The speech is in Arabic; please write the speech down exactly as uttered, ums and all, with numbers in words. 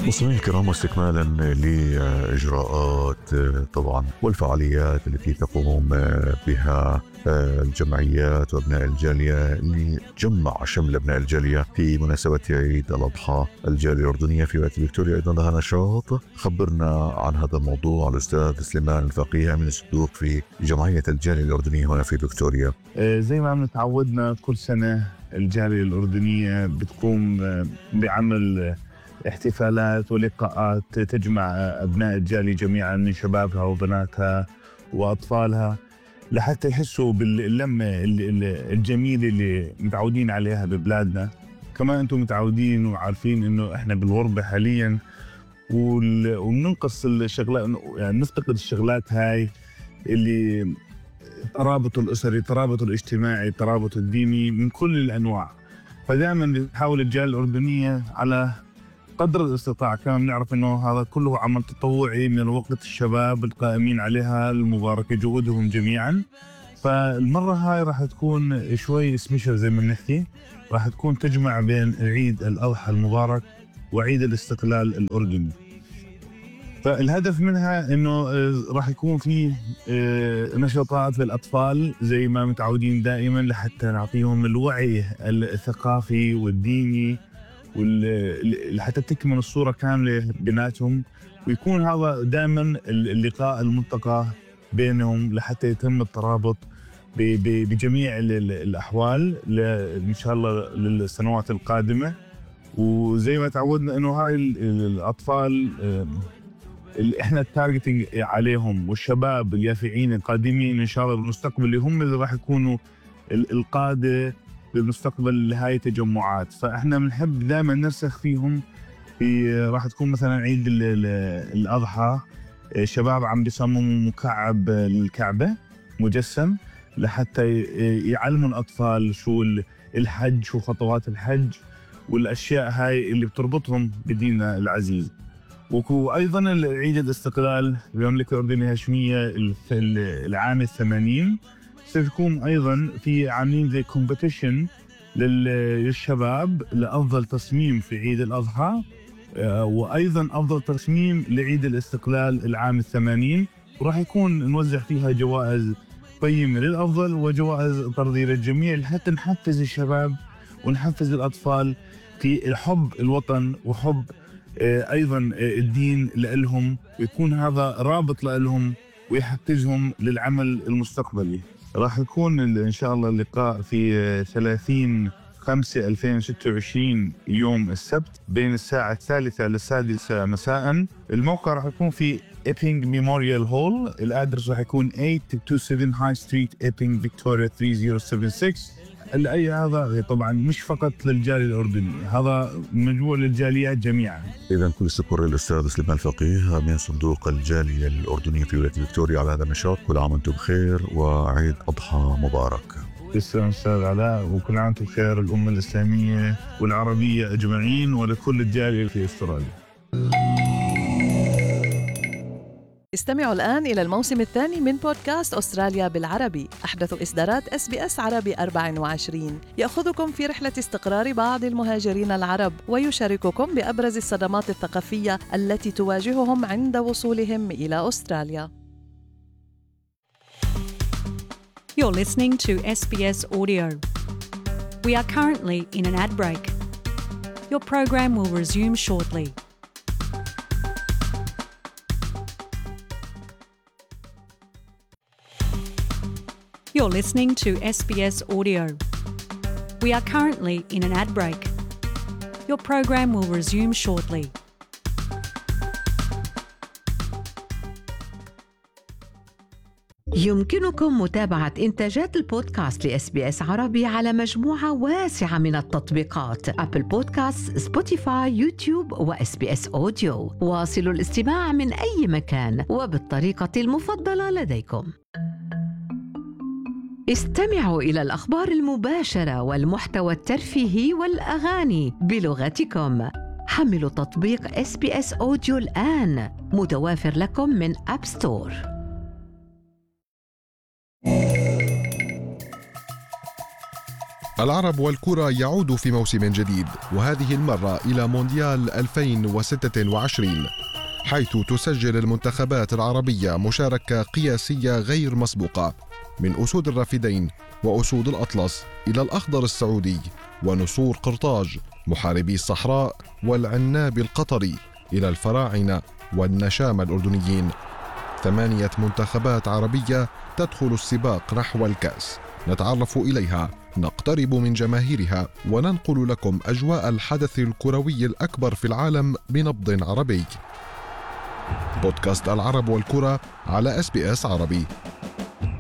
مستمعينا الكرام، واستكمالا لإجراءات طبعا والفعاليات التي تقوم بها الجمعيات وابناء الجالية لجمع شمل ابناء الجالية في مناسبة عيد الأضحى الجالية الأردنية في ولاية فيكتوريا أيضا لها نشاط. خبرنا عن هذا الموضوع الأستاذ سليمان الفقيه من الصندوق في جمعية الجالية الأردنية هنا في فيكتوريا. زي ما متعودنا كل سنة الجالية الأردنية بتقوم بعمل احتفالات ولقاءات تجمع أبناء الجالية جميعا من شبابها وبناتها وأطفالها لحتى يحسوا باللمة الجميلة اللي متعودين عليها ببلادنا. كمان أنتم متعودين وعارفين إنه إحنا بالغربة حاليا وننقص الشغلات، يعني نفتقد الشغلات هاي اللي الترابط الأسري، الترابط الاجتماعي، الترابط الديني من كل الأنواع. فدائما بتحاول الجالية الأردنية على قدر الاستطاع، كمان نعرف انه هذا كله عمل تطوعي من وقت الشباب القائمين عليها المباركة جهودهم جميعا. فالمرة هاي راح تكون شوي سبيشال زي ما بنحكي، راح تكون تجمع بين عيد الأضحى المبارك وعيد الاستقلال الأردني. فالهدف منها انه راح يكون في نشاطات للأطفال زي ما متعودين دائما لحتى نعطيهم الوعي الثقافي والديني حتى تكمل الصورة كاملة بيناتهم، ويكون هذا دائما اللقاء الملتقى بينهم لحتى يتم الترابط بجميع الأحوال إن شاء الله للسنوات القادمة. وزي ما تعودنا إنه هاي الأطفال اللي إحنا التارجتنج عليهم والشباب اليافعين القادمين إن شاء الله بالمستقبل اللي هم اللي راح يكونوا القادة بالمستقبل لهاي التجمعات. فاحنا بنحب دائما نرسخ فيهم. في راح تكون مثلا عيد الأضحى شباب عم بيصمموا مكعب الكعبة مجسم لحتى يعلموا الأطفال شو الحج، شو خطوات الحج والأشياء هاي اللي بتربطهم بديننا العزيز. وأيضا عيد الاستقلال المملكة الأردنية الهاشمية العام الثمانين سيكون أيضا في عاملين زي كومبيتيشن للشباب لأفضل تصميم في عيد الأضحى، وأيضا أفضل تصميم لعيد الاستقلال العام الثمانين، وراح يكون نوزع فيها جوائز قيمة للأفضل وجوائز طردية للجميع حتى نحفز الشباب ونحفز الأطفال في حب الوطن وحب أيضا الدين لهم، ويكون هذا رابط لهم ويحفزهم للعمل المستقبلي. راح يكون إن شاء الله اللقاء في ثلاثين خمسة ألفين وستة وعشرين يوم السبت بين الساعة الثالثة للسادسة مساء. الموقع راح يكون في إيبينغ ميموريال هول. الأدرس راح يكون ثمانية اثنين سبعة هاي ستريت إيبينغ فيكتوريا ثلاثة ألف سبعة ستة. الأي هذا طبعا مش فقط للجالية الأردنية، هذا مجموع للجاليات جميعا. إذا كل الشكر للأستاذ سليمان الفقيه من صندوق الجالية الأردنية في ولاية فيكتوريا على هذا النشاط. كل عام وأنتم بخير وعيد أضحى مبارك. تسلم أستاذ علاء، وكل عام وأنتم بخير الأمة الإسلامية والعربية أجمعين ولكل الجالية في أستراليا. استمعوا الآن إلى الموسم الثاني من بودكاست أستراليا بالعربي، أحدث إصدارات إس بي إس عربي أربعة وعشرين، يأخذكم في رحلة استقرار بعض المهاجرين العرب ويشارككم بأبرز الصدمات الثقافية التي تواجههم عند وصولهم إلى أستراليا. You're listening to S B S Audio. We are currently in an ad break. Your program will resume shortly. You're listening to S B S Audio. We are currently in an ad break. Your program will resume shortly. يمكنكم متابعة إنتاجات البودكاست لإس بي إس عربي على مجموعة واسعة من التطبيقات: أبل بودكاست، سبوتيفاي، يوتيوب وإس بي إس أوديو. واصلوا الاستماع من أي مكان وبالطريقة المفضلة لديكم. استمعوا إلى الأخبار المباشرة والمحتوى الترفيهي والأغاني بلغتكم. حملوا تطبيق إس بي إس أوديو الآن، متوافر لكم من أب ستور. العرب والكرة يعود في موسم جديد، وهذه المرة إلى مونديال ألفين وستة وعشرين، حيث تسجل المنتخبات العربية مشاركة قياسية غير مسبوقة، من أسود الرافدين وأسود الأطلس إلى الأخضر السعودي ونسور قرطاج محاربي الصحراء والعناب القطري إلى الفراعنة والنشامة الأردنيين. ثمانية منتخبات عربية تدخل السباق نحو الكأس، نتعرف إليها، نقترب من جماهيرها، وننقل لكم أجواء الحدث الكروي الأكبر في العالم بنبض عربي. بودكاست العرب والكرة على إس بي إس عربي.